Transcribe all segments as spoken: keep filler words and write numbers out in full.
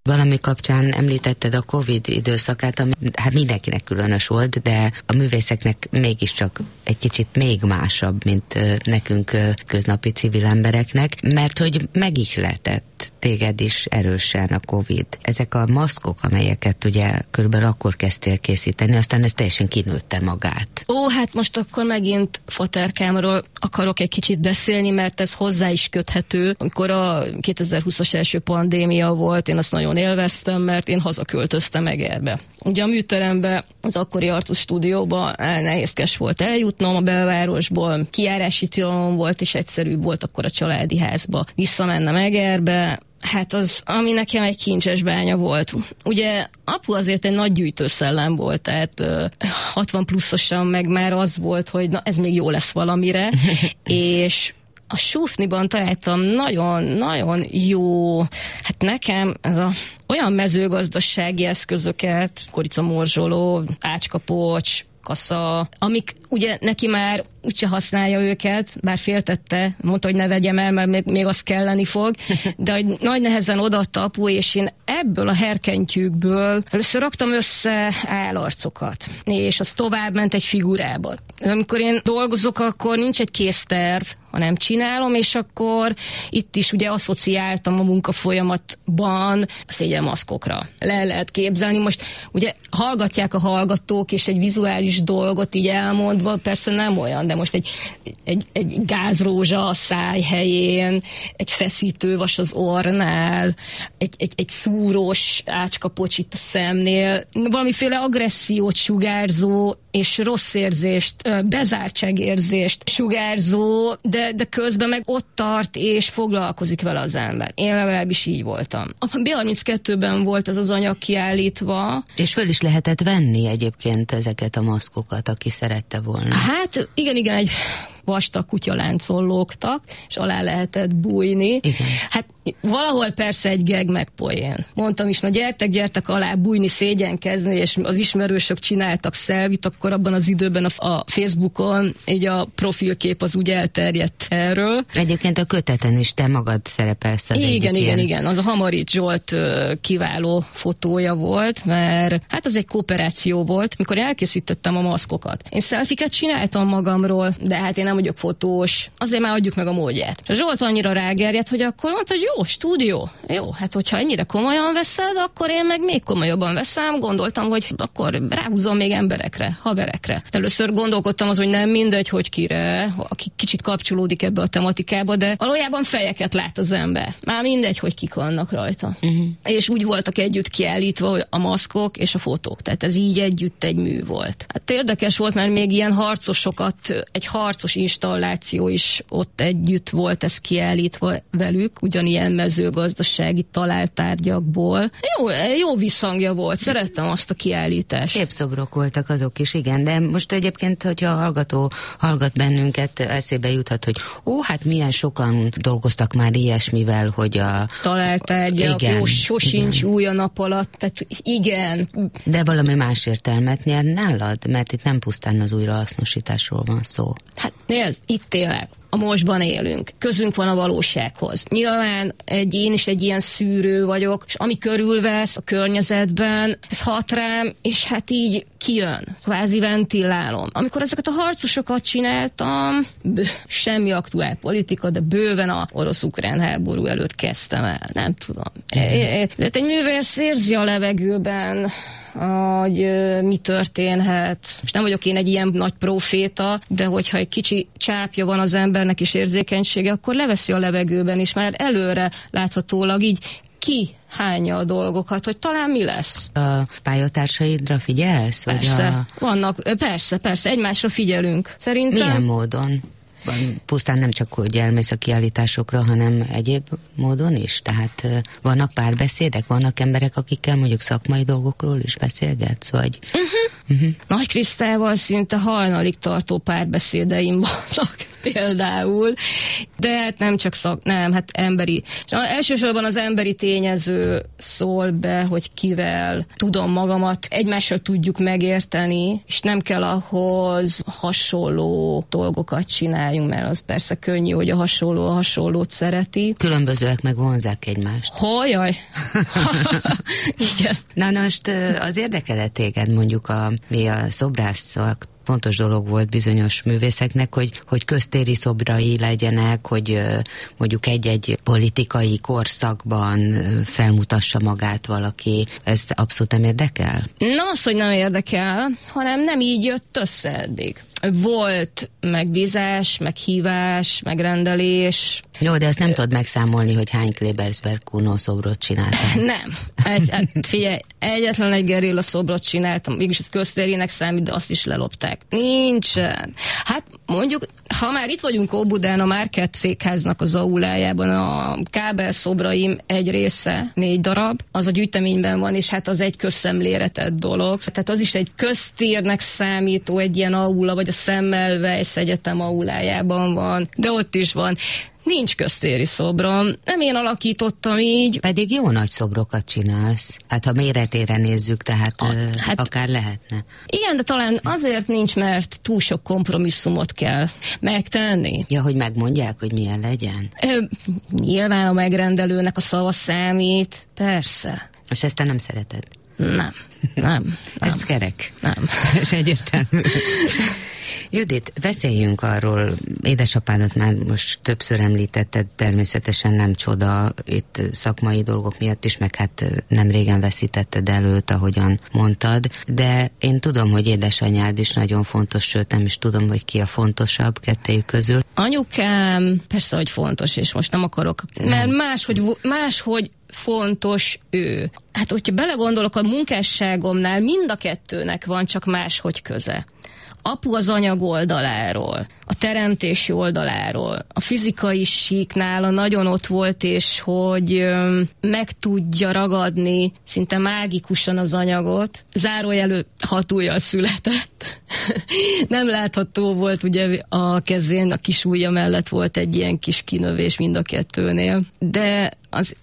Valami kapcsán említetted a Covid időszakát, ami hát mindenkinek különös volt, de a művészeknek mégiscsak egy kicsit még másabb, mint nekünk köznapi civil embereknek, mert hogy megihletett téged is erősen a Covid. Ezek a maszkok, amelyeket ugye körülbelül akkor kezdtél készíteni, aztán ez teljesen kinőtte magát. Ó, hát most akkor megint foterkámról akarok egy kicsit beszélni, mert ez hozzá is köthető. Amikor a kétezer-húszas első pandémia volt, én azt nagyon élveztem, mert én hazaköltöztem Egerbe. Ugye a műterembe, az akkori Artus stúdióba nehézkes volt eljutnom a belvárosból, kijárási tilalom volt, és egyszerűbb volt akkor a családi házba visszamennem Egerbe. Hát az, ami nekem egy kincses bánya volt. Ugye apu azért egy nagy gyűjtőszellem volt, tehát hatvan pluszosan meg már az volt, hogy na ez még jó lesz valamire, és a Sufniban találtam nagyon-nagyon jó, hát nekem ez a olyan mezőgazdasági eszközöket, koricamorzsoló, ácskapocs, kasza, amik ugye neki már úgyse használja őket, bár féltette, mondta, hogy ne vegyem el, mert még, még az kelleni fog, de hogy nagy nehezen odaadta apu, és én ebből a herkentyűkből először raktam össze állarcokat, és az tovább ment egy figurába. Amikor én dolgozok, akkor nincs egy készterv, hanem csinálom, és akkor itt is ugye asszociáltam a munkafolyamatban a szégyenmaszkokra. Le lehet képzelni, most ugye hallgatják a hallgatók, és egy vizuális dolgot így elmondva, persze nem olyan, de most egy, egy, egy gázrózsa a száj helyén, egy feszítővas az orrnál, egy, egy, egy szúrós ácskapocs itt a szemnél, valamiféle agressziót sugárzó és rossz érzést, bezártságérzést sugárzó, de, de közben meg ott tart és foglalkozik vele az ember. Én legalábbis így voltam. A bé harminckettőben volt ez az anyag kiállítva. És föl is lehetett venni egyébként ezeket a maszkokat, aki szerette volna. Hát igen, igen, egy vastag kutyaláncon lógtak, és alá lehetett bújni. Igen. Hát valahol persze egy geg meg poén. Mondtam is, na gyertek, gyertek alá bújni, szégyenkezni, és az ismerősök csináltak szelvit, akkor abban az időben a, a Facebookon így a profilkép az úgy elterjedt erről. Egyébként a köteten is te magad szerepelsz az Igen, egyik igen, ilyen. igen. Az a Hamarics Zsolt kiváló fotója volt, mert hát az egy kooperáció volt, mikor elkészítettem a maszkokat. Én szelfiket csináltam magamról, de hát én nem vagyok fotós, azért már adjuk meg a módját. És a Zsolt annyira rágerjedt, hogy akkor mondta, hogy jó, stúdió, jó, hát hogyha ennyire komolyan veszed, akkor én meg még komolyabban veszem, gondoltam, hogy akkor ráhúzom még emberekre, haverekre. Először gondolkodtam az, hogy nem mindegy, hogy kire, aki kicsit kapcsolódik ebbe a tematikába, de valójában fejeket lát az ember. Már mindegy, hogy kik vannak rajta. Uh-huh. És úgy voltak együtt kiállítva a maszkok és a fotók, tehát ez így együtt egy mű volt. Hát érdekes volt, mert még ilyen harcosokat, egy harcos installáció is ott együtt volt, ez kiállítva velük, ugyanilyen mezőgazdasági találtárgyakból. Jó, jó visszhangja volt, szerettem azt a kiállítást. Szép szobrok voltak azok is, igen, de most egyébként, hogyha a hallgató hallgat bennünket, eszébe juthat, hogy ó, hát milyen sokan dolgoztak már ilyesmivel, hogy a... Találtárgyak, igen, jó, sosincs igen. új a nap alatt, tehát igen. De valami más értelmet nyer nálad, mert itt nem pusztán az újrahasznosításról van szó. Hát nézd, itt tényleg. A mostban élünk. Közünk van a valósághoz. Nyilván egy, én is egy ilyen szűrő vagyok, és ami körülvesz a környezetben, ez hat rám, és hát így kijön. Kvázi ventilálom. Amikor ezeket a harcosokat csináltam, bő, semmi aktuál politika, de bőven a orosz-ukrán háború előtt kezdtem el. Nem tudom. De egy művész érzi a levegőben, hogy uh, mi történhet. És nem vagyok én egy ilyen nagy proféta, de hogyha egy kicsi csápja van az embernek is érzékenysége, akkor leveszi a levegőben is, már előre láthatólag így ki hányja a dolgokat, hogy talán mi lesz. A pályatársaidra figyelsz? Persze, a... vannak, persze, persze, egymásra figyelünk. Szerintem... Milyen módon? Pusztán nem csak, hogy elmész a kiállításokra, hanem egyéb módon is? Tehát vannak párbeszédek, vannak emberek, akikkel mondjuk szakmai dolgokról is beszélgetsz, vagy... Uh-huh. Uh-huh. Nagy Krisztával szinte hajnalig tartó párbeszédeim vannak például, de hát nem csak szak, nem, hát emberi. És elsősorban az emberi tényező szól be, hogy kivel tudom magamat, egymással tudjuk megérteni, és nem kell ahhoz hasonló dolgokat csináljunk, mert az persze könnyű, hogy a hasonló a hasonlót szereti. Különbözőek meg vonzák egymást. Hajjaj! Igen. Na most az érdekel téged mondjuk a, mi a szobrászak, fontos dolog volt bizonyos művészeknek, hogy, hogy köztéri szobrai legyenek, hogy mondjuk egy-egy politikai korszakban felmutassa magát valaki. Ez abszolút nem érdekel? Na, az, hogy nem érdekel, hanem nem így jött össze eddig. Volt megbízás, meghívás, megrendelés. Jó, de ezt nem tudod megszámolni, hogy hány Klebersberg Kuno szobrot csináltam. Nem. Egy, egy, figyelj, egyetlen egy gerilla szobrot csináltam, mégis ez köztérinek számít, de azt is lelopták. Nincsen. Hát mondjuk, ha már itt vagyunk Óbudán, a Márkert székháznak az aulájában, a kábel szobraim egy része, négy darab, az a gyűjteményben van, és hát az egy közszemléretett dolog. Tehát az is egy köztérnek számító, egy ilyen aula, vagy a Semmelweis Egyetem aulájában van, de ott is van. Nincs köztéri szobrom, nem én alakítottam így. Pedig jó nagy szobrokat csinálsz. Hát ha méretére nézzük, tehát a, ö, hát, akár lehetne. Igen, de talán azért nincs, mert túl sok kompromisszumot kell megtenni. Ja, hogy megmondják, hogy milyen legyen? Ö, nyilván a megrendelőnek a szava számít, persze. És ezt te nem szereted? Nem, nem. nem. Ez kerek. Nem. Ez egyértelmű. Judit, beszéljünk arról, édesapádat már most többször említetted, természetesen nem csoda, itt szakmai dolgok miatt is, meg hát nem régen veszítetted előtt, ahogyan mondtad, de én tudom, hogy édesanyád is nagyon fontos, sőt nem is tudom, hogy ki a fontosabb kettejük közül. Anyukám persze, hogy fontos, és most nem akarok, mert máshogy, máshogy fontos ő. Hát, hogyha belegondolok, a munkásságomnál mind a kettőnek van, csak máshogy köze. Apu az anyag oldaláról, a teremtési oldaláról, a fizikai síknál nagyon ott volt, és hogy ö, meg tudja ragadni szinte mágikusan az anyagot. Zárójelő hat ujjal született. Nem látható volt, ugye a kezén, a kis ujja mellett volt egy ilyen kis kinövés mind a kettőnél. De az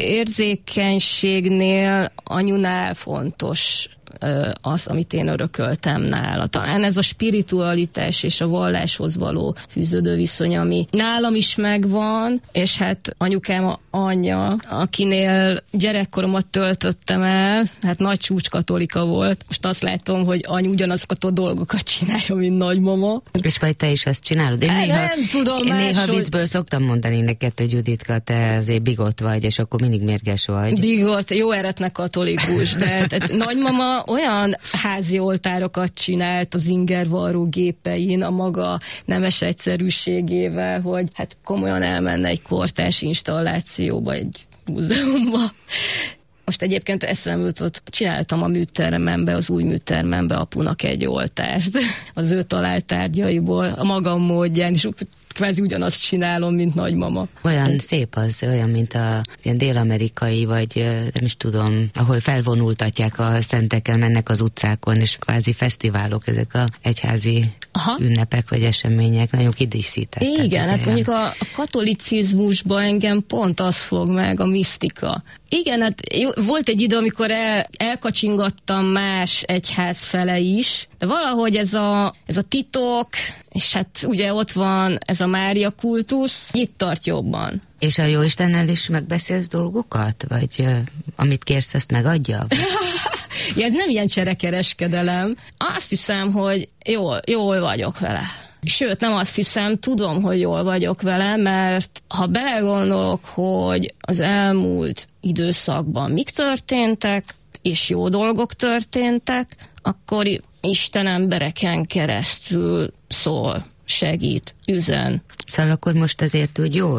érzékenységnél anyunál fontos az, amit én örököltem nála. Talán ez a spiritualitás és a valláshoz való fűződő viszony, ami nálam is megvan, és hát anyukám a anyja, akinél gyerekkoromat töltöttem el, hát nagy csúcskatolika volt. Most azt látom, hogy anyu ugyanazokat a dolgokat csinálja, mint nagymama. És majd te is ezt csinálod? Én hát néha, nem tudom én néha máshogy... viccből szoktam mondani neked, hogy Juditka, te azért bigot vagy, és akkor mindig mérges vagy. Bigot, jó eretnek katolikus, de tehát nagymama olyan házi oltárokat csinált az ingervarró gépein a maga nemes egyszerűségével, hogy hát komolyan elmenne egy kortárs installációba, egy múzeumba. Most egyébként eszembe jutott, csináltam a műtermembe, az új műtermembe apunak egy oltást, az ő talált tárgyaiból, a magam módján, és kvázi ugyanazt csinálom, mint nagymama. Olyan szép az, olyan, mint a ilyen dél-amerikai, vagy nem is tudom, ahol felvonultatják a szentekkel, mennek az utcákon, és kvázi fesztiválok, ezek a egyházi Aha. ünnepek, vagy események, nagyon kidíszítettek. Igen, hát mondjuk a, a katolicizmusban engem pont az fog meg, a misztika. Igen, hát jó, volt egy idő, amikor el, elkacsingattam más egyház fele is, de valahogy ez a, ez a titok, és hát ugye ott van ez a Mária kultusz, itt tart jobban. És a Jóistennel is megbeszélsz dolgokat? Vagy uh, amit kérsz, ezt megadja? Ja, ez nem ilyen cserekereskedelem. Azt hiszem, hogy jól, jól vagyok vele. Sőt, nem azt hiszem, tudom, hogy jól vagyok vele, mert ha belegondolok, hogy az elmúlt időszakban mik történtek, és jó dolgok történtek, akkor Isten embereken keresztül szól, segít, üzen. Szóval akkor most azért úgy jól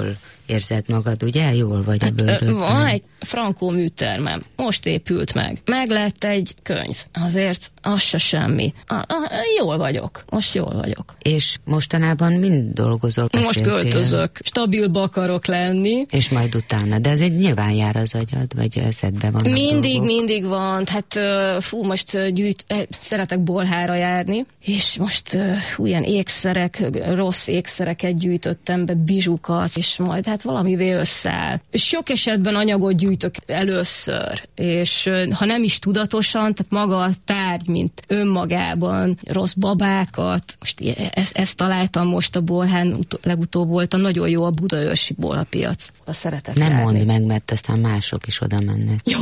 érzed magad, ugye? Jól vagy a bőrödben. Hát, van egy frankó műtermem, most épült meg. Meg lett egy könyv. Azért az se semmi. A, a, jól vagyok. Most jól vagyok. És mostanában mind dolgozol? Most költözök. Stabilba akarok lenni. És majd utána. De azért nyilván jár az agyad, vagy eszedbe van. Mindig, dolgok. mindig van. Hát fú, most gyűjt, szeretek bolhára járni, és most fú, ilyen ékszerek, rossz ékszereket gyűjtöttem be, bizsukat, és majd hát valamivé összeáll. Sok esetben anyagot gyűjtök először, és ha nem is tudatosan, tehát maga a tárgy, mint önmagában, rossz babákat, most ezt, ezt találtam most a bolhán, legutóbb voltam, nagyon jó a budaörsi bolhapiac. A szeretek Nem járni. mondd meg, mert aztán mások is oda mennek. Jó.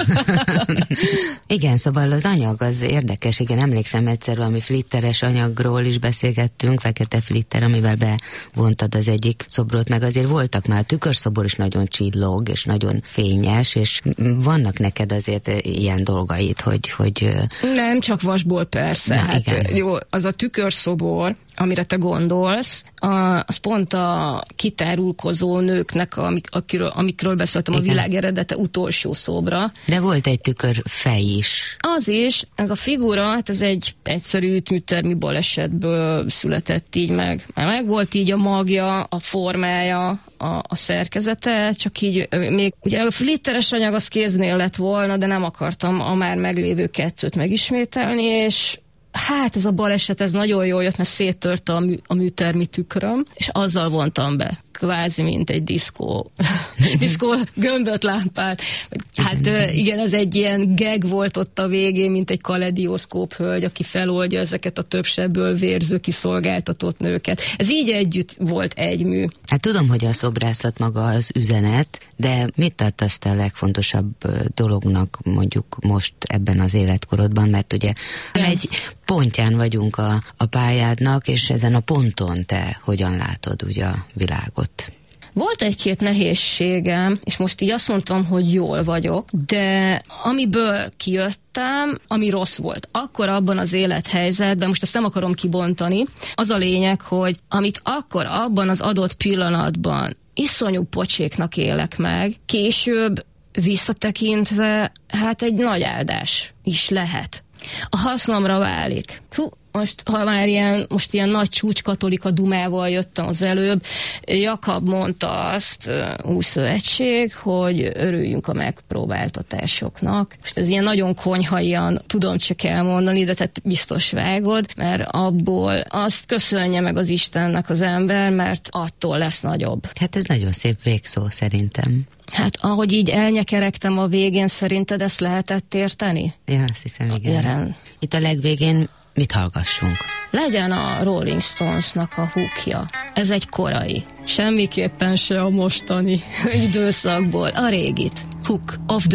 Igen, szóval az anyag az érdekes, igen, emlékszem egyszer valami flitteres anyagról is beszélgettünk, fekete flitter, amivel bevontad az egyik szobrot, meg azért voltak már, a tükörszobor is nagyon csillog, és nagyon fényes, és vannak neked azért ilyen dolgaid, hogy... hogy nem csak vasból, persze. Na, hát igen. Jó, az a tükörszobor, amire te gondolsz, a, az pont a kitárulkozó nőknek, amik, akiről, amikről beszéltem, igen. A világ eredete utolsó szobra. De volt egy tükörfej is. Az is, ez a figura, hát ez egy egyszerű műtermi balesetből született így meg. Meg volt így a magja, a formája, a, a szerkezete, csak így még, ugye a flitteres anyag az kéznél lett volna, de nem akartam a már meglévő kettőt megismételni, és hát ez a baleset, ez nagyon jól jött, mert széttört a, mű, a műtermi tükröm, és azzal vontam be, kvázi, mint egy diszkó, diszkó gömböt lámpát. Hát igen, ez egy ilyen gag volt ott a végén, mint egy kaledioszkóp hölgy, aki feloldja ezeket a több sebből vérző kiszolgáltatott nőket. Ez így együtt volt egy mű. Hát tudom, hogy a szobrászat maga az üzenet, de mit tartasz te a legfontosabb dolognak mondjuk most ebben az életkorodban, mert ugye ja. egy pontján vagyunk a, a pályádnak, és ezen a ponton te hogyan látod ugye a világot? Volt egy-két nehézségem, és most így azt mondtam, hogy jól vagyok, de amiből kijöttem, ami rossz volt, akkor abban az élethelyzetben, most ezt nem akarom kibontani, az a lényeg, hogy amit akkor abban az adott pillanatban iszonyú pocséknak élek meg, később visszatekintve, hát egy nagy áldás is lehet. A hasznomra válik. Hú, most, ha már ilyen, most ilyen nagy csúcskatolika dumával jöttem az előbb, Jakab mondta azt, új szövetség, hogy örüljünk a megpróbáltatásoknak. Most ez ilyen nagyon konyhaian, tudom csak elmondani, de tehát biztos vágod, mert abból azt köszönje meg az Istennek az ember, mert attól lesz nagyobb. Hát ez nagyon szép végszó szerintem. Hát ahogy így elnyekeregtem a végén, szerinted ezt lehetett érteni? Ja, azt hiszem, igen. Jelen. Itt a legvégén mit hallgassunk? Legyen a Rolling Stonesnak a Hookja. Ez egy korai. Semmiképpen se a mostani időszakból. A régit. Hook of the